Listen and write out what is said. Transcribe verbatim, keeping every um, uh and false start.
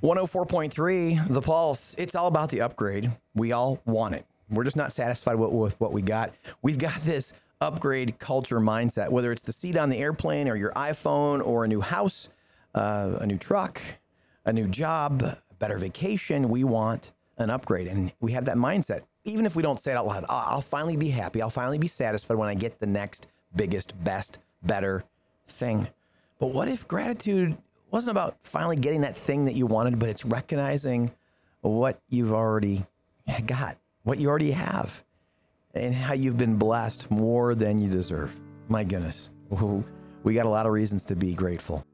one oh four point three, The Pulse. It's all about the upgrade. We all want it. We're just not satisfied with, with what we got. We've got this upgrade culture mindset, whether it's the seat on the airplane or your iPhone or a new house, uh, a new truck, a new job, a better vacation. We want an upgrade. And we have that mindset. Even if we don't say it out loud, I'll finally be happy. I'll finally be satisfied when I get the next biggest, best, better thing. But what if gratitude wasn't about finally getting that thing that you wanted, but it's recognizing what you've already got, what you already have, and how you've been blessed more than you deserve? My goodness, we got a lot of reasons to be grateful.